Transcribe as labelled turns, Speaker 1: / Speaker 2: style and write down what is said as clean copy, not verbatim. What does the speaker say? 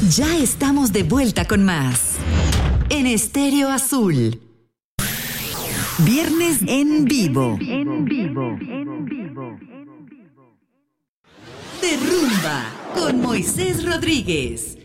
Speaker 1: Ya estamos de vuelta con más. En Estéreo Azul. Viernes en vivo. De rumba con Moisés Rodríguez.